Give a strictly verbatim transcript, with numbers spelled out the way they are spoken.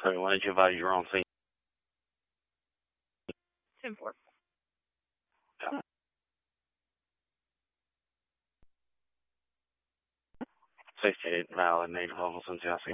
Sorry, when did you advise your own thing? ten four. sixty-eight, valid, native level, Cincinnati.